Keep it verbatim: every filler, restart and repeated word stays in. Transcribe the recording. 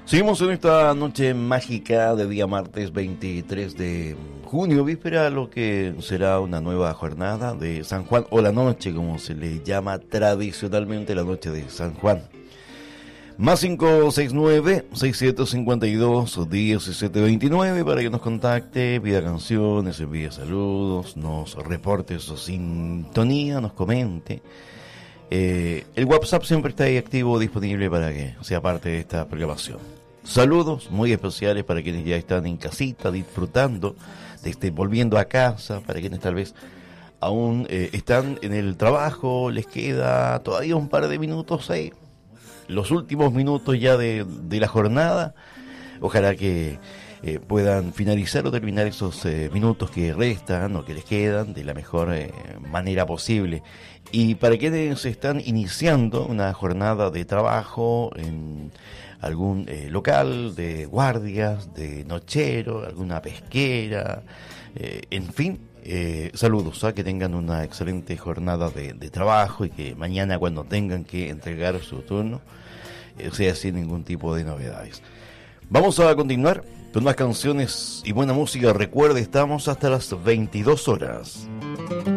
Seguimos en esta noche mágica de día martes veintitrés de junio, víspera a lo que será una nueva jornada de San Juan, o la noche, como se le llama tradicionalmente, la noche de San Juan. Más cinco seis nueve, seis siete cinco dos, diecisiete veintinueve para que nos contacte, pida canciones, envíe saludos, nos reporte su sintonía, nos comente. Eh, el WhatsApp siempre está ahí activo, disponible para que sea parte de esta programación. Saludos muy especiales para quienes ya están en casita disfrutando, de este, volviendo a casa, para quienes tal vez aún eh, están en el trabajo, les queda todavía un par de minutos ahí, los últimos minutos ya de, de la jornada. Ojalá que eh, puedan finalizar o terminar esos eh, minutos que restan o que les quedan de la mejor eh, manera posible. Y para quienes están iniciando una jornada de trabajo en algún eh, local de guardias, de nochero, alguna pesquera, eh, en fin, eh, saludos, ¿eh? Que tengan una excelente jornada de, de trabajo y que mañana, cuando tengan que entregar su turno, eh, sea sin ningún tipo de novedades. Vamos a continuar con más canciones y buena música. Recuerde, estamos hasta las veintidós horas.